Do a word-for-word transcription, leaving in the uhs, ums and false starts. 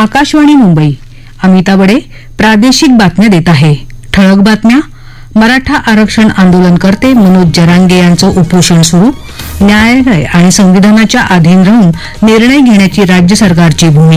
आकाशवाणी मुंबई. अमिता बडे प्रादेशिक बातम्या देत आहे. ठळक बातम्या. मराठा आरक्षण आंदोलनकर्ते मनोज जरांगे यांचं उपोषण सुरू. न्यायालय आणि संविधानाच्या अधीन राहून निर्णय घेण्याची राज्य सरकारची भूमिका.